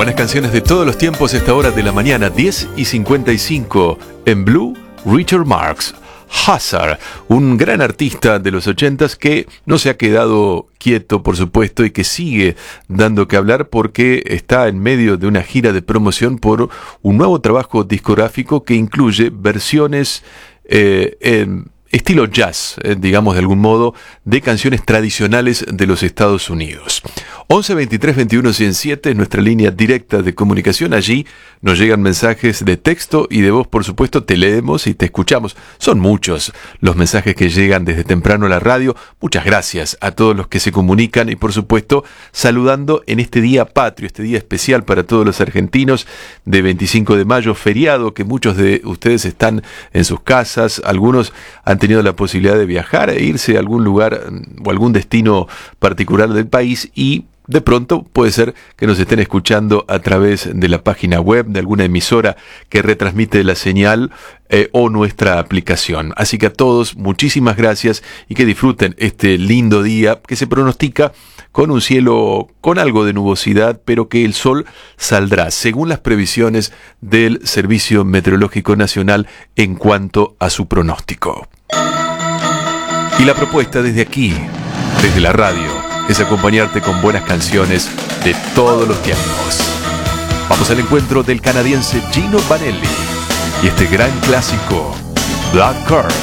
Buenas canciones de todos los tiempos, esta hora de la mañana, 10:55. En Blue, Richard Marx. Hazard, un gran artista de los 80s que no se ha quedado quieto, por supuesto, y que sigue dando que hablar porque está en medio de una gira de promoción por un nuevo trabajo discográfico que incluye versiones en estilo jazz, digamos de algún modo, de canciones tradicionales de los Estados Unidos. 11 23 21 107 es nuestra línea directa de comunicación. Allí nos llegan mensajes de texto y de voz, por supuesto, te leemos y te escuchamos. Son muchos los mensajes que llegan desde temprano a la radio. Muchas gracias a todos los que se comunican y, por supuesto, saludando en este día patrio, este día especial para todos los argentinos de 25 de mayo, feriado, que muchos de ustedes están en sus casas, algunos han tenido la posibilidad de viajar e irse a algún lugar o algún destino particular del país y de pronto puede ser que nos estén escuchando a través de la página web de alguna emisora que retransmite la señal o nuestra aplicación. Así que a todos muchísimas gracias y que disfruten este lindo día que se pronostica con un cielo con algo de nubosidad, pero que el sol saldrá según las previsiones del Servicio Meteorológico Nacional en cuanto a su pronóstico. Y la propuesta desde aquí, desde la radio, es acompañarte con buenas canciones de todos los tiempos. Vamos al encuentro del canadiense Gino Vanelli y este gran clásico, Black Cars.